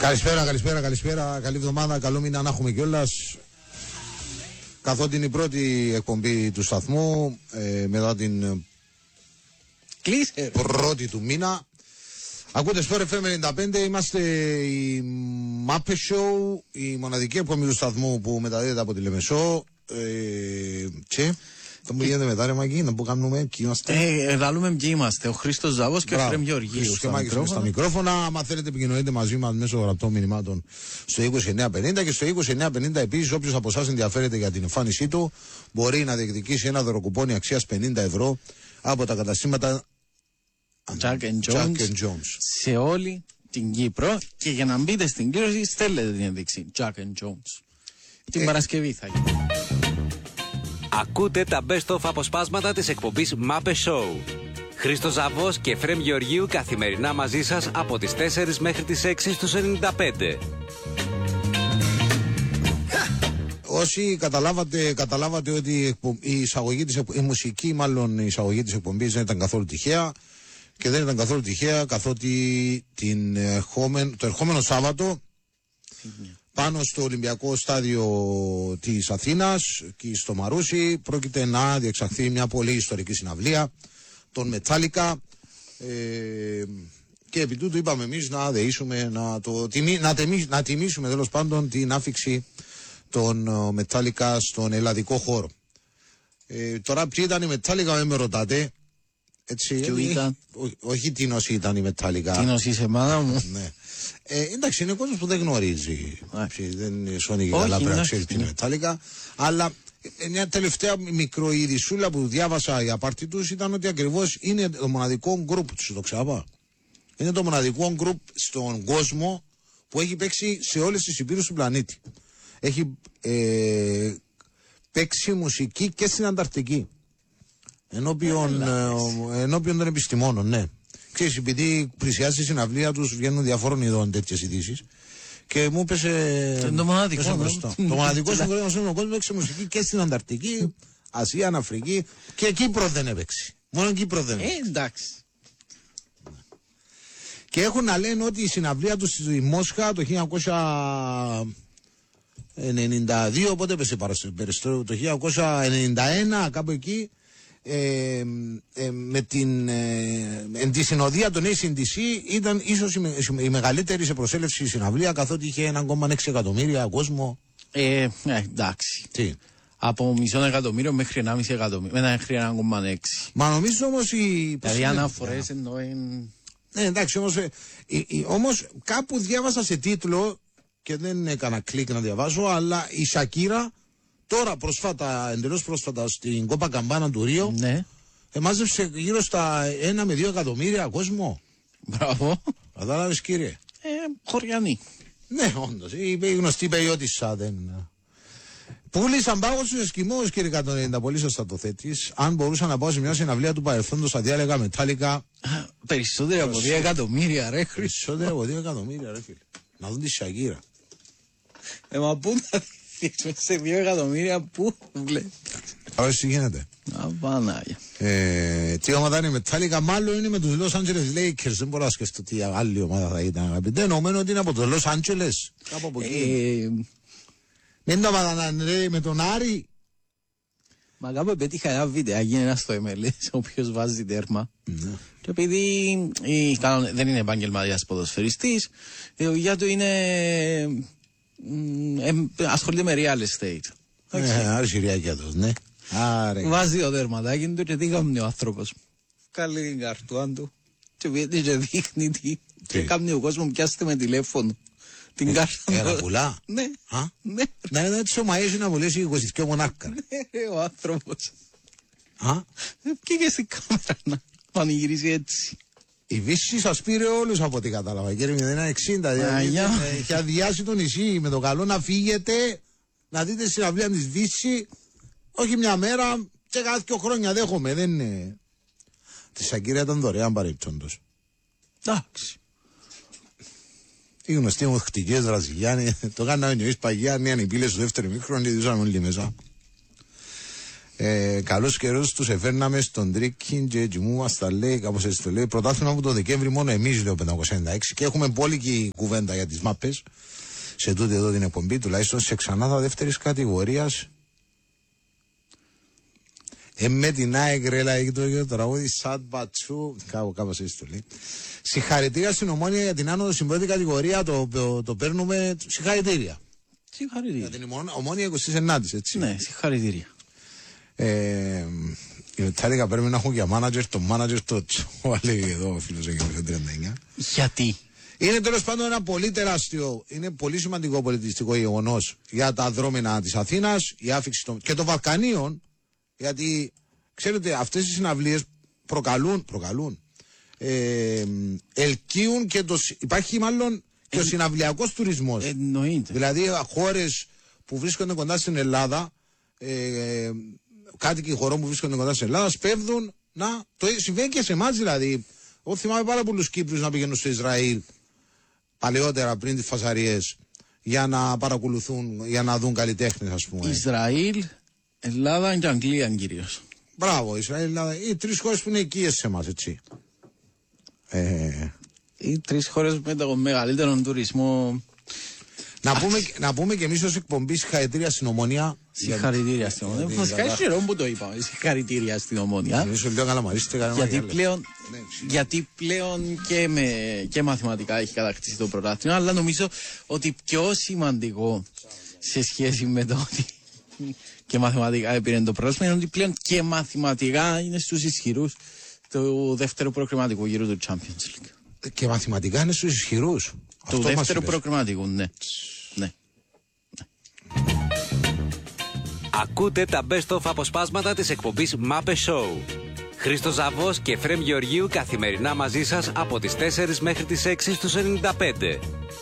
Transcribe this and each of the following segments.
Καλησπέρα. Καλή εβδομάδα, καλό μήνα να έχουμε κιόλας. Καθότι είναι η πρώτη εκπομπή του σταθμού μετά την πρώτη του μήνα. Ακούτε Sport FM 95, είμαστε η Muppet Show, η μοναδική εκπομπή του σταθμού που μεταδίδεται από τη Λεμεσό. Και θα μου γίνεται μετά ρε Μαγκή, να που κάνουμε, ποιοι είμαστε. Λαλούμε ποιοι είμαστε, ο Χρήστος Ζαβός και ο Φρέμ Γεωργίου στα μικρόφωνα. Αν θέλετε επικοινωνείτε μαζί μας μέσω γραπτών μηνυμάτων στο 2950 και στο 2950 επίσης όποιος από εσάς ενδιαφέρεται για την εμφάνισή του μπορεί να διεκδικήσει ένα δωροκουπόνι αξίας 50 ευρώ από τα καταστήματα Jack and Jones σε όλη την Κύπρο, και για να μπείτε στην κλήρωση στέλνετε την ένδειξη Jack and Jones. Την Παρασκευή θα γίνει. Ακούτε τα best of αποσπάσματα της εκπομπής Muppet Show. Χρήστος Ζαβός και Φρέμ Γεωργίου καθημερινά μαζί σας από τις 4 μέχρι τις 6 στους 95. Όσοι καταλάβατε ότι η μουσική μάλλον η εισαγωγή της εκπομπής δεν ήταν καθόλου τυχαία, και δεν ήταν καθόλου τυχαία καθότι το ερχόμενο Σάββατο πάνω στο Ολυμπιακό Στάδιο της Αθήνας και στο Μαρούσι πρόκειται να διεξαχθεί μια πολύ ιστορική συναυλία των Metallica, και επί τούτου είπαμε εμείς να δεήσουμε, να τιμήσουμε τέλος πάντων την άφιξη των Metallica στον ελλαδικό χώρο. Τώρα ποιοι ήταν οι Metallica με ρωτάτε. Έτσι, όχι τι νοσή ήταν η Metallica. Τι νοσή σε μάνα μου. Ναι. Εντάξει, είναι ο κόσμος που δεν γνωρίζει. Δεν σώνει καλά, πρέπει να ξέρει τι είναι Metallica. Αλλά μια τελευταία μικροειδισούλα που διάβασα για πάρτι τους ήταν ότι ακριβώς είναι το μοναδικό γκρουπ του, το ξάπα. Είναι το μοναδικό γκρουπ στον κόσμο που έχει παίξει σε όλες τις υπήρους του πλανήτη. Έχει παίξει μουσική και στην Ανταρκτική. Ενώπιον των επιστημόνων, ναι. Ξέρεις, επειδή πλησιάζει η συναυλία τους βγαίνουν διαφόρων ειδών τέτοιες ειδήσεις και μου πέσε το μοναδικό μπροστά. Το μοναδικό στον κόσμο έπαιξε μουσική και στην Ανταρκτική, Ασία, Αφρική, και Κύπρο δεν έπαιξε. Μόνο Κύπρο δεν έπαιξε. Εντάξει. Και έχουν να λένε ότι η συναυλία τους στη Μόσχα το 1992, οπότε έπεσε περισσότερο, το 1991 κάπου εκεί, με τη συνοδεία των ACDC ήταν ίσως η μεγαλύτερη σε προσέλευση συναυλία, καθότι είχε 1,6 εκατομμύρια κόσμο. Εντάξει. Τι? Από 0,5 εκατομμύριο μέχρι 1,5 εκατομμύριο, μέχρι 1,6. Μα νομίζω όμως δηλαδή αναφορές εννοεί. Ναι, εντάξει, όμως κάπου διάβασα σε τίτλο και δεν έκανα κλικ να διαβάσω, αλλά η Σακύρα τώρα εντελώς πρόσφατα στην Κόπα Καμπάνα του Ρίο, ναι, μάζεψε γύρω στα 1 με 2 εκατομμύρια κόσμο. Μπράβο. Κατάλαβες, κύριε. Χωριανή. Ναι, όντως. Η γνωστή Παιδιώτισσα δεν. Πούλησαν πάγο στους Εσκιμώους, κύριε 190, πολύ σωστά το θέτεις. Αν μπορούσα να πάω σε μια συναυλία του παρελθόντος, θα διάλεγα Metallica. Περισσότερα από 2 εκατομμύρια, ρε Χρήστο. Περισσότερα από 2 εκατομμύρια, ρε φίλε. Να δουν τη Σακύρα. Μα πού να δείξουμε σε 2 εκατομμύρια, πού βλέπεις. Άρα τι γίνεται. Απανάγια. Τι ομάδα είναι η Metallica, μάλλον είναι με τους Los Angeles Lakers. Δεν μπορώ να σκεφτώ τι άλλη ομάδα θα ήταν, αγαπητέ. Εννοούμενο ότι είναι από το Los Angeles. Κάπου από εκεί. Δεν τα πατανάνε με τον Άρη. Μα κάπου πέτυχα ένα βιντεάκι, ένα στο MLS, ο οποίος βάζει τέρμα. Και επειδή δεν είναι επαγγελματίας ποδοσφαιριστής, η δουλειά του είναι ασχολείται με real estate. Άρη Σιριάκια τους, ναι. Βάζει το τέρματάκι του και τι κάνει ο άνθρωπος. Καλή την καρτούα του και βγαίνει και δείχνει τι. Και κάνει ο κόσμος πιάστε με τηλέφωνο την κάρτα. Έλα πουλά. Ναι. Ναι, έτσι ο Μαΐσου να βολέσει 22 μονάκα. Ναι, ο άνθρωπος. Και στην κάμερα να πανηγυρίζει έτσι. Η Βύση σας πήρε όλους από ό,τι κατάλαβα, κύριε 060. Έχει αδειάσει το νησί με το καλό να φύγετε, να δείτε συναυλία της Βύση, όχι μια μέρα και κάθε 2 χρόνια δέχομαι, δεν είναι. Τη Σακύρα ήταν δωρεάν παρεπτόντως. Εντάξει. Οι γνωστοί μου χτικές Βραζιλιάνοι, το κάναμε εμείς παγιά, νέαν οι πύλες στο δεύτερο μήχρονο και δούσαμε όλοι μέσα. Καλούς καιρούς τους εφέρναμε στον Τρίκιν και ετοιμούμασταν, λέει, κάπως έτσι το λέει. Πρωτάθλημα από το Δεκέμβρη μόνο εμείς, λέει, 596, και έχουμε πόλικη κουβέντα για τις μάπες σε τούτη εδώ την εκπομπή, τουλάχιστον σε ξανάδα δεύτερης κατηγορίας. Με την ΑΕΚ, ρε, λέει, το τραγούδι Σαντ Μπατσού, κάπως έτσι το λέει. Συγχαρητήρια στην Ομόνια για την άνοδο στην πρώτη κατηγορία, το παίρνουμε, συγχαρητήρια. Συγχαρητήρια. Για την Ομόνια 29, έτσι. Ναι, συγχαρητήρια. Η Μετάλλικα πρέπει να έχουν για μάνατζερ το μάνατζερ το Τσόα, λέει εδώ ο φίλος ο 39. Γιατί? Είναι τέλος πάντων ένα πολύ τεράστιο, είναι πολύ σημαντικό πολιτιστικό γεγονός για τα δρόμενα της Αθήνας, η άφηξη και των Βαλκανίων, γιατί ξέρετε αυτές οι συναυλίες προκαλούν ελκύουν και υπάρχει μάλλον και ο συναυλιακός τουρισμός. Εννοείται. Δηλαδή χώρες που βρίσκονται κοντά στην Ελλάδα, κάτοικοι χωρών που βρίσκονται κοντά στην Ελλάδα σπέβδουν να. Το συμβαίνει και σε εμάς δηλαδή. Εγώ θυμάμαι πάρα πολλούς Κύπρους να πηγαίνουν στο Ισραήλ παλαιότερα πριν τις φασαρίες για να παρακολουθούν, για να δουν καλλιτέχνες, ας πούμε. Ισραήλ, Ελλάδα και Αγγλία κυρίως. Μπράβο, Ισραήλ, Ελλάδα. Οι τρεις χώρες που είναι οικίες σε εμάς, έτσι. Οι τρεις χώρες με τον μεγαλύτερο τουρισμό. Να πούμε και εμείς ως εκπομπή συγχαρητήρια στην Ομόνια. Συγχαρητήρια στην Ομόνια. Φυσικά είναι χαιρό που το είπαμε. Συγχαρητήρια στην Ομόνια. Γιατί πλέον και μαθηματικά έχει κατακτήσει το πρωτάθλημα, αλλά νομίζω ότι πιο σημαντικό σε σχέση με το ότι και μαθηματικά έπαιρνε το πρωτάθλημα είναι ότι πλέον και μαθηματικά είναι στους ισχυρούς του δεύτερου προκριματικού γύρου του Champions League. Και μαθηματικά είναι στους ισχυρούς. Του δεύτερου προκριματικού, ναι. Ακούτε τα best of αποσπάσματα της εκπομπής Μάπε Show. Χρήστος Ζαβός και Εφραίμ Γεωργίου καθημερινά μαζί σας από τις 4 μέχρι τις 6 στους 95.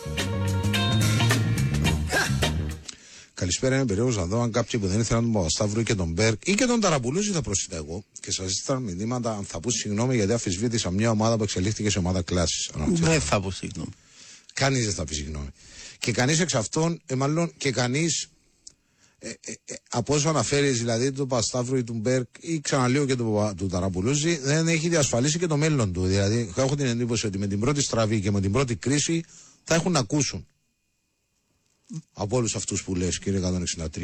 Καλησπέρα, είναι περίεργος να δω αν κάποιοι που δεν ήθελαν τον Παπασταύρου και τον Μπέρκ ή και τον Ταραμπουλούζη θα προσθέτω εγώ και σας έστειλαν μηνύματα αν θα πούν συγγνώμη γιατί αφισβήτησα μια ομάδα που εξελίχθηκε σε ομάδα κλάσης. Δεν θα πω συγγνώμη. Κανείς δεν θα πει συγγνώμη. Και κανείς εξ αυτών, μάλλον και κανείς από όσο αναφέρεις δηλαδή του Παπασταύρου ή του Μπέρκ ή ξαναλέω και του Ταραμπουλούζη δεν έχει διασφαλίσει και το μέλλον του. Δηλαδή έχω την εντύπωση ότι με την πρώτη στραβή και με την πρώτη κρίση θα έχουν να ακούσουν. Από όλους αυτούς που λες, κύριε 163.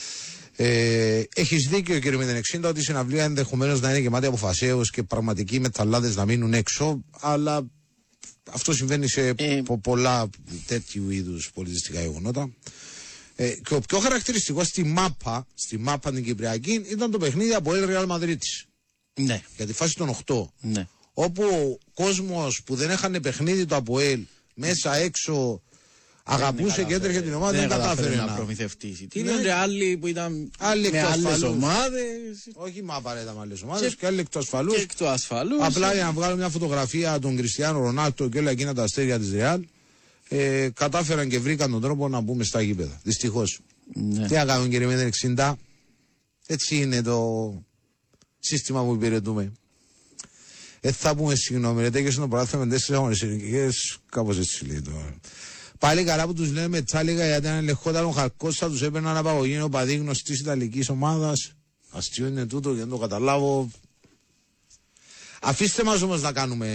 Έχεις δίκιο, κύριε 060, ότι η συναυλία ενδεχομένως να είναι γεμάτη από φασαίους και πραγματικοί μεταλλάδες να μείνουν έξω, αλλά αυτό συμβαίνει σε πολλά τέτοιου είδους πολιτιστικά γεγονότα. Και ο πιο χαρακτηριστικό στη μάπα την Κυπριακή ήταν το παιχνίδι από Real Madrid. Ναι. Για τη φάση των 8. Ναι. Όπου ο κόσμος που δεν έχανε παιχνίδι το ΑΠΟΕΛ μέσα έξω αγαπούσε και έτρεχε την ομάδα, δεν κατάφερε να προμηθευτεί εισιτήρια. Και άλλοι που ήταν με άλλες ομάδες. Όχι μα απαραίτητα με άλλες ομάδες, και άλλοι εκ του ασφαλούς. Και εκ του ασφαλούς. Απλά για να βγάλω μια φωτογραφία των Κριστιάνο Ρονάλντο και όλα εκείνα τα αστέρια της Ρεάλ, κατάφεραν και βρήκαν τον τρόπο να μπούμε στα γήπεδα. Δυστυχώς. Ναι. Τι να κάνουν, κύριε 060. Έτσι είναι το σύστημα που υπηρετούμε. Θα πούμε συγγνώμη, ρε, τέγεσαι το πρωτάθλημα με 4 αγωνιστικές, κάπως έτσι λέει τώρα. Πάλι καλά που τους λένε με τσάλιγα, γιατί αν ελεγχόταν ο Χαρκός θα τους έπαιρναν απαγωγή οπαδοί γνωστής Ιταλικής ομάδας. Αστείο είναι τούτο και δεν το καταλάβω. Αφήστε μας όμως να κάνουμε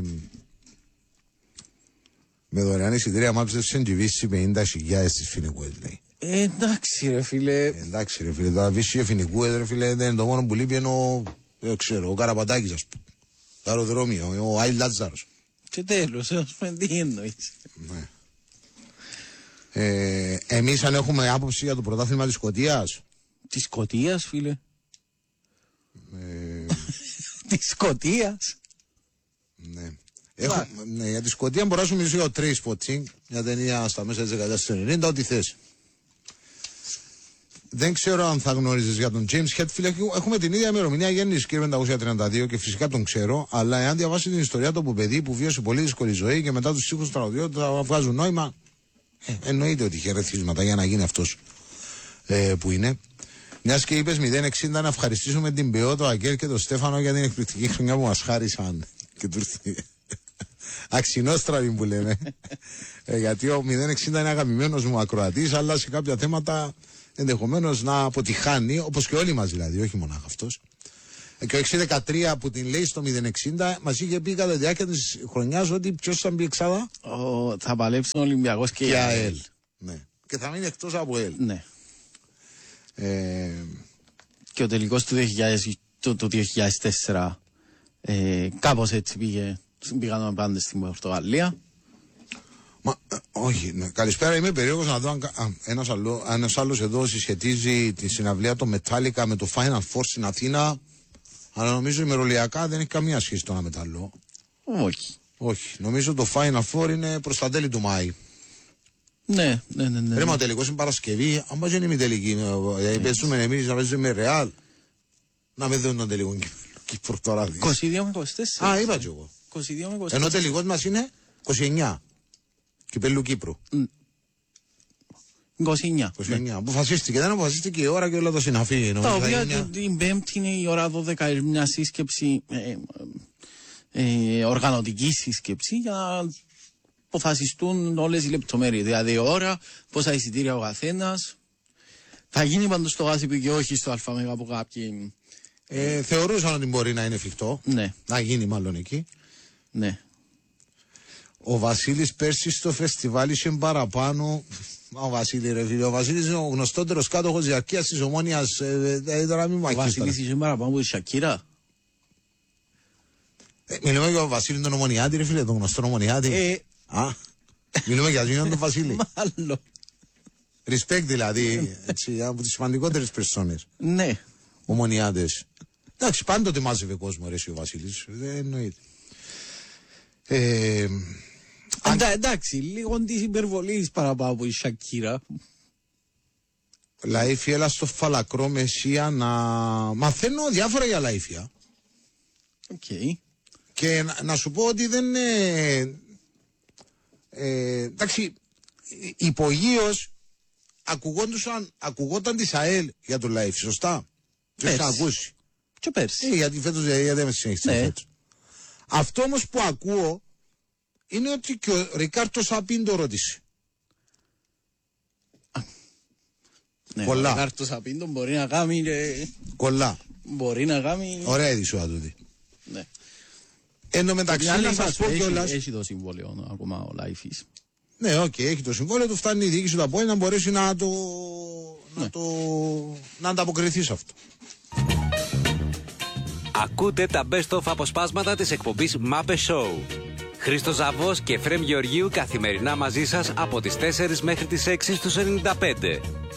με δωρεάν εισιτήρια μάψευση εντυβήσει 50.000 στις Φοινικούες, λέει. Εντάξει ρε φίλε. Εντάξει ρε φίλε, τα βύση για Φοινικούες ρε φίλε δεν είναι το μόνο που λείπει, ενώ δεν ξέρω, ο Καραπατάκης ας πούμε. Το αεροδρόμιο, ο Άιλ Λάτζαρος. Και τέλος, ας πούμε τι εννοείς. Ναι. Εμείς αν έχουμε άποψη για το πρωτάθλημα της Σκωτίας. Της Σκωτίας φίλε. Της Σκωτίας. Ναι. Ναι, για τη Σκωτία μπορώ να σου μιλήσω για το Trainspotting, μια ταινία στα μέσα της δεκαετίας του 90, ό,τι θες. Δεν ξέρω αν θα γνώριζες για τον James Hetfield. Έχουμε την ίδια ημερομηνία γέννησης, κύριε 532, και φυσικά τον ξέρω. Αλλά εάν διαβάσει την ιστορία του από παιδί που βίωσε πολύ δύσκολη ζωή και μετά τους στίχους του τραγουδιού θα βγάζουν νόημα, εννοείται ότι είχε ρεθίσματα για να γίνει αυτός που είναι. Μιας και είπες 060, να ευχαριστήσουμε την Μπεό, τον Αγγέλ και τον Στέφανο για την εκπληκτική χρονιά που μας χάρισαν. Και του ήρθε αξινόστραβη που λέμε. Γιατί ο 060 είναι αγαπημένος μου ακροατής, αλλά σε κάποια θέματα ενδεχομένως να αποτυχάνει, όπως και όλοι μας δηλαδή, όχι μονάχα αυτός. Και ο 6-13 που την λέει στο 0-60 μας είχε πει κατά τη διάρκεια της χρονιάς ότι ποιος θα μπει εξάδα. Θα παλέψουν ο Ολυμπιακός και η ΑΕΛ. Ναι. Και θα μείνει εκτός από ΑΕΛ. Ναι. Και ο τελικός του 2004 κάπως έτσι πήγε. Πήγαμε πάντα στην Πορτογαλία. Όχι, ναι. Καλησπέρα, είμαι περίεργος να δω αν ένας άλλος εδώ συσχετίζει τη συναυλία το Metallica με το Final Four στην Αθήνα. Αλλά νομίζω ημερολογιακά δεν έχει καμία σχέση το ένα μεταλλό. Όχι. Όχι. Νομίζω το Final Four είναι προς τα τέλη του Μάη. Ναι. Ρε, μα ο τελικός είναι Παρασκευή. Αν δεν είναι η τελική. Παίζουμε εμείς να παίζουμε με Ρεάλ. Να με δουν τον τελικό Κύπρο τώρα. 22 με 24. Α, είπα και εγώ. 22 με 24. Ενώ ο τελικός μας είναι 29. Κυπέλλου Κύπρου. 29. Αποφασίστηκε. Δεν αποφασίστηκε η ώρα και όλα το συναφή. Τα οποία την Πέμπτη είναι η ώρα 12 μια σύσκεψη, οργανωτική σύσκεψη για να αποφασιστούν όλες οι λεπτομέρειες. Δηλαδή η ώρα, πόσα εισιτήρια ο καθένας. Θα γίνει πάντως το γάσιπι και όχι στο ΑΜΕΓΑ από κάποιοι. Θεωρούσαν ότι μπορεί να είναι εφικτό. Ναι. Να γίνει μάλλον εκεί. Ναι. Ο Βασίλης πέρσι στο φεστιβάλ είχε παραπάνω. Ο Βασίλης ρε φίλε, ο Βασίλης είναι ο γνωστότερος κάτοχος διαρκείας της Ομόνοιας. Τώρα μην μου Ο Βασίλης είχε παραπάνω από τη Σακύρα. Μιλούμε για τον Βασίλη τον Ομονιάτη ρε φίλε, τον γνωστό Ομονιάτη. Μιλούμε για τον Βασίλη. Μάλλον. Respect δηλαδή, έτσι, από τις σημαντικότερες περσόνες. Ναι. Ομονιάτες. Εντάξει, πάντοτε μάζευε κόσμο ρε ο Βασίλης. Δεν εννοείται. Εντάξει, λίγο της υπερβολής παραπάνω από η Σακύρα. Λαΐφη, έλα στο Φαλακρό Μεσσία να μαθαίνω διάφορα για Λαΐφια. Οκ. Και να σου πω ότι δεν είναι... εντάξει, υπογείως ακουγόταν της ΑΕΛ για το Λαΐφη, σωστά. Πέρσι. Και ακούσει. Και πέρσι. Γιατί φέτος δεν με συνέχισε. Ναι. Αυτό όμως που ακούω είναι ότι και ο Ρικάρτο Σαπίν το ρώτησε. Ναι, Κολλά. ο Ρικάρτο Σαπίν μπορεί να κάνει... Κολλά. Μπορεί να κάνει... Ωραία ειδησία τούτη. Ναι. Εν τω μεταξύ να σας πω κιόλας... Έχει το συμβόλαιο ακόμα ο Λάιφης. Ναι, οκ, έχει το συμβόλαιο του, φτάνει η διοίκηση του ΑΠΟΕΛ να μπορέσει να ανταποκριθεί σε αυτό. Ακούτε τα best of αποσπάσματα της εκπομπής Μάπε Show. Χρήστος Ζαβός και Φρέμ Γεωργίου καθημερινά μαζί σας από τις 4 μέχρι τις 6 στους 95.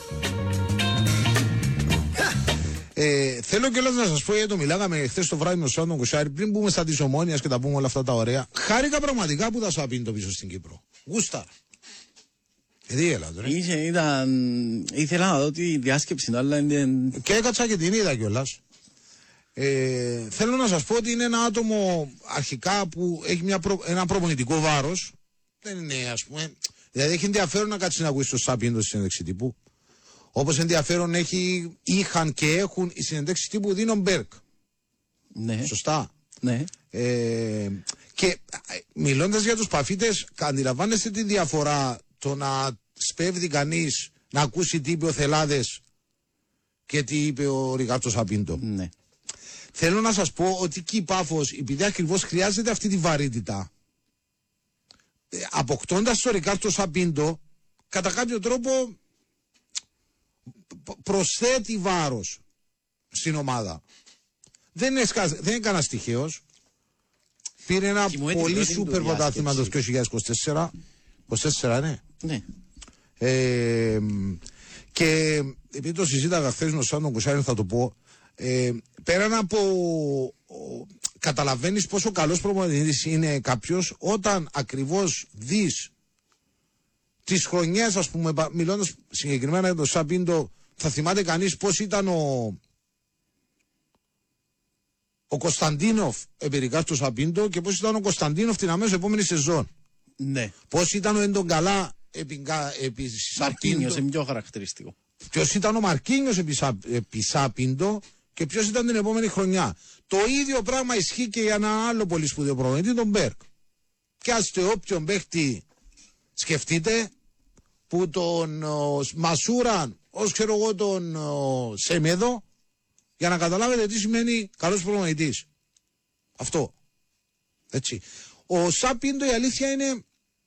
Θέλω κιόλας να σας πω, γιατί το μιλάγαμε χθες το βράδυ με τον Σάντον Κουσάρη, πριν μπούμε στα της Ομόνοιας και τα πούμε όλα αυτά τα ωραία. Χάρηκα πραγματικά που τα Σαπίν το πίσω στην Κύπρο. Γούστα. Δίελα τώρα. Ήθελα να δω τη διάσκεψη, αλλά είναι... Και έκατσα και την είδα κιόλας. Θέλω να σας πω ότι είναι ένα άτομο αρχικά που έχει ένα προπονητικό βάρος. Δεν είναι, ας πούμε. Δηλαδή έχει ενδιαφέρον να κάτσει να ακούσει το Σαπίν το συνέντευξη τύπου. Όπως ενδιαφέρον είχαν και έχουν οι συνεντεύξεις τύπου Δίνον Μπέρκ. Ναι. Σωστά. Ναι. Και μιλώντας για τους παφίτες, αντιλαμβάνεστε τη διαφορά το να σπέβδει κανείς να ακούσει τι είπε ο Θελάδες και τι είπε ο Ρικάρτο Σαπίντο. Ναι. Θέλω να σας πω ότι εκεί η Πάφος, επειδή ακριβώς χρειάζεται αυτή τη βαρύτητα, αποκτώντας το Ρικάρτο Σαπίντο, κατά κάποιο τρόπο προσθέτει βάρος στην ομάδα. Δεν είναι κανένας τυχαίος. Πήρε ένα πολύ σούπερ πρωτάθλημα το 2024. 24 είναι. Ναι. Και επειδή το συζήταγα χθες με τον Σάντον Κουσάρη, θα το πω, πέραν από καταλαβαίνεις πόσο καλός προπονητής είναι κάποιος όταν ακριβώς δεις τις χρονιές, ας πούμε, μιλώντας συγκεκριμένα για τον Σαπίντο, θα θυμάται κανείς πώς ήταν ο Κωνσταντίνοφ εμπειρικά στο Σαπίντο και πώς ήταν ο Κωνσταντίνοφ την αμέσως επόμενη σεζόν. Ναι. Πώς ήταν ο Εντογκαλά επί Μαρκίνιος είναι πιο χαρακτηριστικό. Ποιος ήταν ο Μαρκίνιος επί Σαπίντο και ποιος ήταν την επόμενη χρονιά. Το ίδιο πράγμα ισχύει και για ένα άλλο πολύ σπουδαίο προπονητή, τον Μπέρκ. Πιάστε όποιον παίχτη σκεφτείτε που τον Μασούραν, ως ξέρω εγώ τον Σεμέδο, για να καταλάβετε τι σημαίνει καλός προπονητής. Αυτό. Έτσι. Ο Σαπίντο η αλήθεια είναι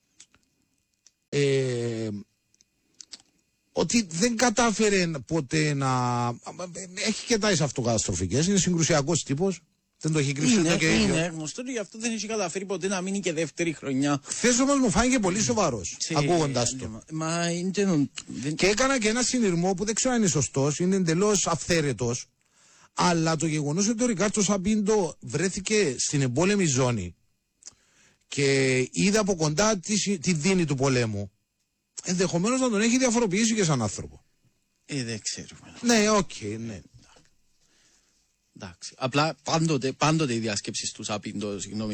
ότι δεν κατάφερε ποτέ να... Έχει και τάσεις αυτοκαταστροφικές, είναι συγκρουσιακός τύπος. Δεν το έχει κρύψει ούτε και ίδιο. Είναι γνωστό και γι' αυτό δεν έχει καταφέρει ποτέ να μείνει και δεύτερη χρονιά. Χθες όμως μου φάνηκε πολύ σοβαρός, ακούγοντας το. Και έκανα και ένα συνειρμό που δεν ξέρω αν είναι σωστός, είναι εντελώς αυθαίρετος. Αλλά το γεγονός ότι ο Ρικάρντο Σαπίντο βρέθηκε στην εμπόλεμη ζώνη και είδε από κοντά τη δίνη του πολέμου, ενδεχομένως να τον έχει διαφοροποιήσει και σαν άνθρωπο. Δεν ξέρουμε. Ναι, οκ, ναι. Εντάξει. Απλά πάντοτε οι διασκέψεις του Σαπίντο, συγγνώμη,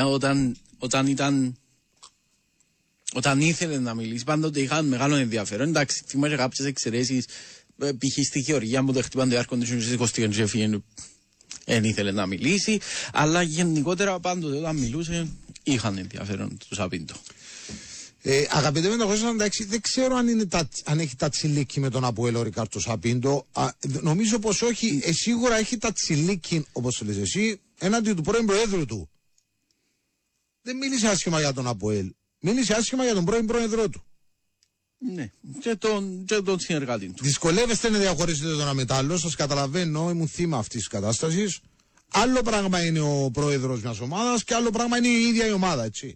όταν ήθελε να μιλήσει, πάντοτε είχαν μεγάλο ενδιαφέρον. Εντάξει, θυμάσαι κάποιες εξαιρέσεις, π.χ. στη Γεωργία μου το χτυπάνε το air conditioner στις 20 και έφυγε, δεν ήθελε να μιλήσει, αλλά γενικότερα πάντοτε όταν μιλούσε είχαν ενδιαφέρον του Σαπίντο. Αγαπητέ με το 1946, δεν ξέρω αν έχει τα τσιλίκι με τον Αποέλ ο Ρικάρντο Σαπίντο. Νομίζω πως όχι. Σίγουρα έχει τα τσιλίκι, όπως το λες εσύ, έναντι του πρώην Προέδρου του. Δεν μίλησε άσχημα για τον Αποέλ. Μίλησε άσχημα για τον πρώην Πρόεδρό του. Ναι, και τον συνεργάτη του. Δυσκολεύεστε να διαχωρίσετε τον αμετάλλο, σας καταλαβαίνω, ήμουν θύμα αυτής της κατάστασης. Άλλο πράγμα είναι ο πρόεδρος μιας ομάδας και άλλο πράγμα είναι η ίδια η ομάδα, έτσι.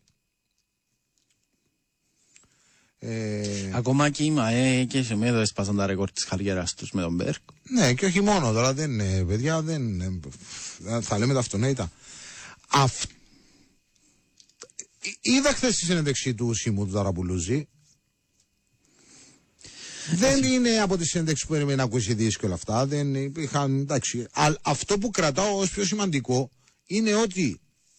Ακόμα και η ΜΑΕ και σε μέδο έσπασαν τα ρεκόρ της καριέρας τους με τον Μπέρκ. Ναι, και όχι μόνο τώρα, δεν είναι, παιδιά, δεν θα λέμε τα αυτονόητα. Είδα χθες τη συνέντευξη του Σίμου του Ταραπουλούζη. Δεν είναι από τη συνέντευξη που περιμένει να ακούσει δίσκο και όλα αυτά. Δεν είχαν, εντάξει. Αλλά αυτό που κρατάω ως πιο σημαντικό είναι ότι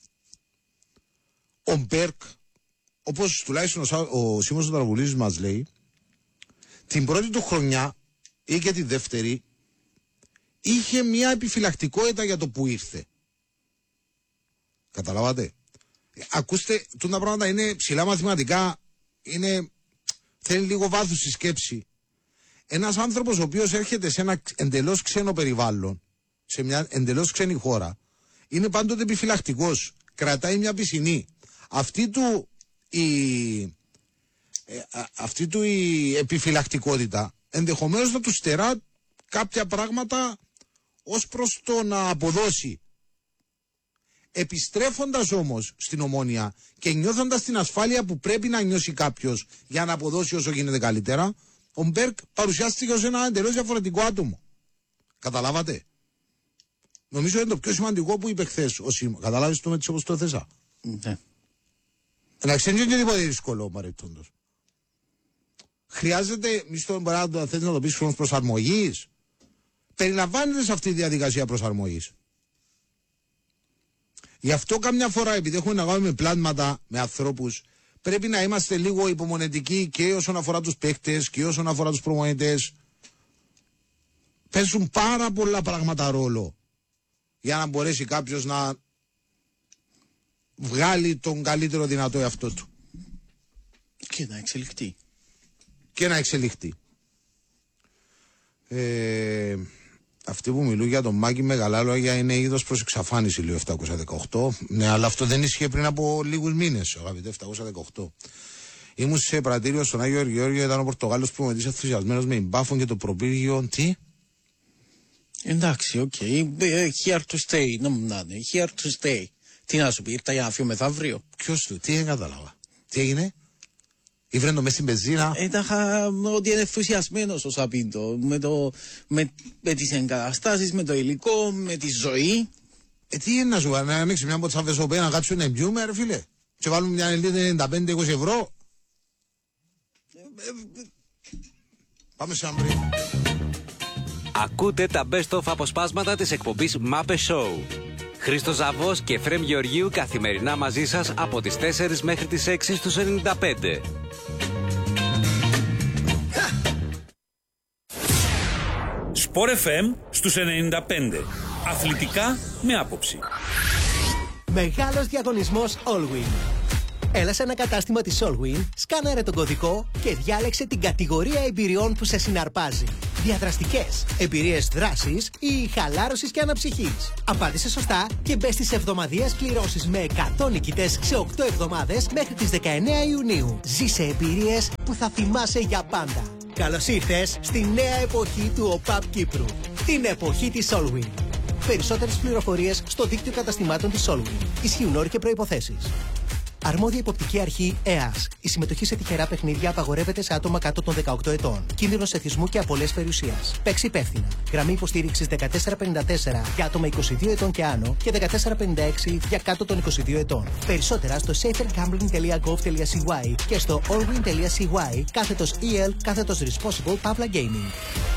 ο Μπέρκ, όπως τουλάχιστον ο Σίμος του Ταραπουλούζης μας λέει, την πρώτη του χρονιά ή και τη δεύτερη είχε μια επιφυλακτικότητα για το που ήρθε. Καταλάβατε. Ακούστε, τούτα πράγματα είναι ψηλά μαθηματικά, θέλει λίγο βάθος στη σκέψη. Ένας άνθρωπος ο οποίος έρχεται σε ένα εντελώς ξένο περιβάλλον, σε μια εντελώς ξένη χώρα, είναι πάντοτε επιφυλακτικός, κρατάει μια πισινή. Αυτή του η επιφυλακτικότητα ενδεχομένως να του στερά κάποια πράγματα ως προς το να αποδώσει. Επιστρέφοντας όμως στην Ομόνοια και νιώθοντας την ασφάλεια που πρέπει να νιώσει κάποιος για να αποδώσει όσο γίνεται καλύτερα, ο Μπέρκ παρουσιάστηκε ως ένα εντελώς διαφορετικό άτομο. Καταλάβατε. Νομίζω είναι το πιο σημαντικό που είπε χθες ο Σίμ. Καταλάβεις το με τις όπως το θέσα. Ναι. Να ξέρει και τίποτα δύσκολο, μαρετώντος. Χρειάζεται, μη στον παράδειγμα, θες να το πεις χρόνος προσαρμογής. Περιλαμβάνεται σε αυτή τη διαδικασία προσαρμογής. Γι' αυτό καμιά φορά, επειδή έχουμε να κάνουμε πλάσματα με ανθρώπους, πρέπει να είμαστε λίγο υπομονετικοί και όσον αφορά τους παίκτες και όσον αφορά τους προπονητές. Παίζουν πάρα πολλά πράγματα ρόλο για να μπορέσει κάποιος να βγάλει τον καλύτερο δυνατό εαυτό του. Και να εξελιχθεί. Αυτοί που μιλούν για τον Μάκη με καλά λόγια είναι είδος προς εξαφάνιση, λέει 718. Ναι, αλλά αυτό δεν ίσχυε πριν από λίγους μήνες, αγαπητέ, 718. Ήμουν σε πρατήριο στον Άγιο Γεώργιο, ήταν ο Πορτογάλος προμετής ενθουσιασμένος με Ιμπάφων και το προπύργιο. Τι? Εντάξει, οκ. Here to stay. Here to stay. Τι να σου πει, ήρθα για να φύγω μεθαύριο. Ποιος του, τι δεν κατάλαβα. Τι έγινε? Ήβρε το μες στην πεζίνα. Ότι είναι ενθουσιασμένος ο Σαπίντο με τις εγκαταστάσεις, με το υλικό, με τη ζωή. Τι είναι να σου πει, να ανοίξει μια μποτσα βεσοπέ, να κάτσουν να πιούμε, ρε φίλε. Και βάλουμε μια ελίδα 95-20 ευρώ. Πάμε σε αμπρί. Ακούτε τα best of αποσπάσματα της εκπομπής Μάπε Show. Χρήστος Ζαβός και Φρέμ Γεωργίου καθημερινά μαζί σας από τις 4 μέχρι τις 6 στους 95. Sport FM στους 95. Αθλητικά με άποψη. Μεγάλος διαγωνισμός Allwin. Έλα σε ένα κατάστημα της Allwyn, σκάναρε τον κωδικό και διάλεξε την κατηγορία εμπειριών που σε συναρπάζει. Διαδραστικές, εμπειρίες δράσης ή χαλάρωσης και αναψυχής. Απάντησε σωστά και μπες στις εβδομαδιαίες κληρώσεις με 100 νικητές σε 8 εβδομάδες μέχρι τις 19 Ιουνίου. Ζήσε εμπειρίες που θα θυμάσαι για πάντα. Καλώς ήρθες στη νέα εποχή του ΟΠΑΠ Κύπρου. Την εποχή της Allwyn. Περισσότερες πληροφορίες στο δίκτυο καταστημάτων της Allwyn. Ισχύουν όροι και προϋποθέσεις. Αρμόδια υποπτική αρχή ΕΑΣ. Η συμμετοχή σε τυχερά παιχνίδια απαγορεύεται σε άτομα κάτω των 18 ετών. Κίνδυνος εθισμού και απώλειας περιουσίας. Παίξει υπεύθυνα. Γραμμή υποστήριξης 1454 για άτομα 22 ετών και άνω και 1456 για κάτω των 22 ετών. Περισσότερα στο safergambling.gov.cy και στο allwyn.cy /EL /responsible gaming.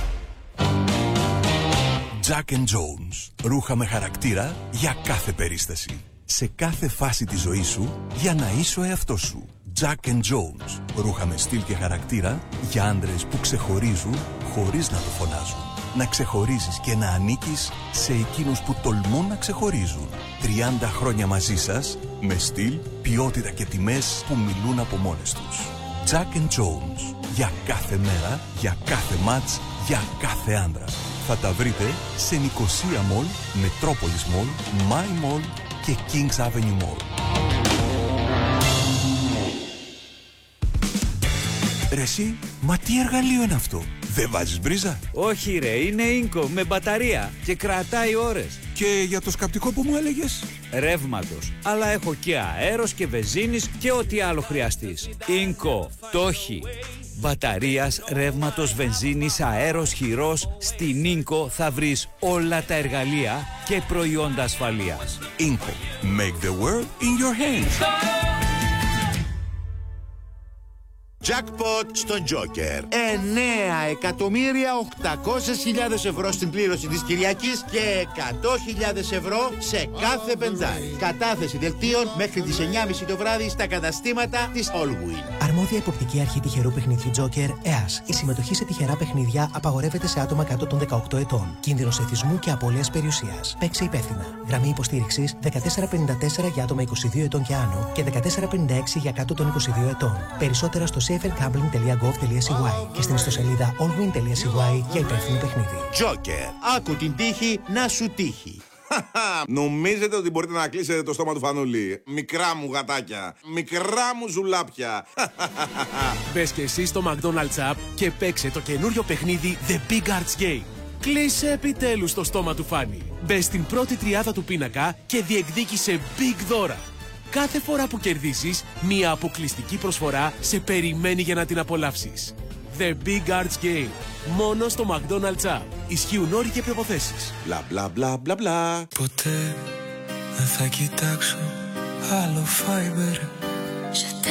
Jack & Jones. Ρούχα με χαρακτήρα για κάθε περίσταση. Σε κάθε φάση της ζωής σου για να είσαι ο εαυτός σου. Jack & Jones. Ρούχα με στυλ και χαρακτήρα για άντρες που ξεχωρίζουν χωρίς να το φωνάζουν. Να ξεχωρίζεις και να ανήκεις σε εκείνους που τολμούν να ξεχωρίζουν. 30 χρόνια μαζί σας με στυλ, ποιότητα και τιμές που μιλούν από μόνες τους. Jack & Jones. Για κάθε μέρα, για κάθε μάτς, για κάθε άντρα. Θα τα βρείτε σε Νικοσία Mall, Metropolis Mall, My Mall και Kings Avenue Mall. Ρε εσύ, μα τι εργαλείο είναι αυτό? Δεν βάζεις μπρίζα? Όχι ρε, είναι Ίνκο με μπαταρία και κρατάει ώρες. Και για το σκαπτικό που μου έλεγες? Ρεύματος, αλλά έχω και αέρος και βενζίνης και ό,τι άλλο χρειαστείς. Ίνκο, το έχει. Μπαταρίας, ρεύματος, βενζίνης, αέρος, χειρός. Στην Ίνκο θα βρεις όλα τα εργαλεία και προϊόντα ασφαλείας. Ίνκο. Make the world in your hands. Jackpot στον Joker. 9.800.000 ευρώ στην κλήρωση της Κυριακής και 100.000 ευρώ σε κάθε πεντάρι. Κατάθεση δελτίων μέχρι τις 9.30 το βράδυ στα καταστήματα της Allwyn. Αρμόδια υποπτική αρχή τυχερού παιχνιδιού Joker ΕΑΣ. Η συμμετοχή σε τυχερά παιχνίδια απαγορεύεται σε άτομα κάτω των 18 ετών. Κίνδυνος εθισμού και απώλειας περιουσίας. Παίξει υπεύθυνα. Γραμμή υποστήριξης 1454 για άτομα 22 ετών και άνω και 1456 για κάτω των 22 ετών. Περισσότερα στο safergambling.gov.cy και στην ιστοσελίδα allwyn.cy για υπεύθυνο παιχνίδι. Joker. Άκου την τύχη να σου τύχει. Νομίζετε ότι μπορείτε να κλείσετε το στόμα του Φανούλη? Μικρά μου γατάκια, μικρά μου ζουλάπια. Μπες και εσύ στο McDonald's App και παίξε το καινούριο παιχνίδι The Big Arts Game. Κλείσε επιτέλους το στόμα του Φάνη. Μπες στην πρώτη τριάδα του πίνακα και διεκδίκησε big δώρα. Κάθε φορά που κερδίσεις, μία αποκλειστική προσφορά σε περιμένει για να την απολαύσεις. The Big Arts Game. Μόνο στο McDonald's App. Ισχύουν όροι και προϋποθέσεις. Μπλα μπλα μπλα μπλα μπλα. Ποτέ δεν θα κοιτάξω άλλο Fiber.